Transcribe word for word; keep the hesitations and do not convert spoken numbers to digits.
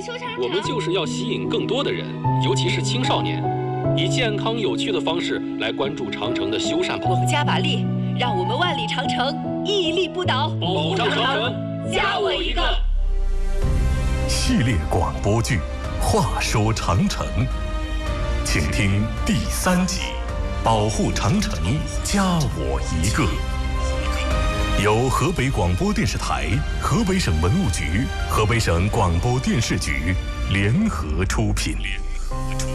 修长城。 我们就是要吸引更多的人，尤其是青少年，以健康有趣的方式来关注长城的修缮跑道。 我们加把力，让我们万里长城屹立不倒， 保护长城， 加我一个。 系列广播剧《话说长城》，请听第三集《保护长城，加我一个》。由河北广播电视台、河北省文物局、河北省广播电视局联合出品。联合出品。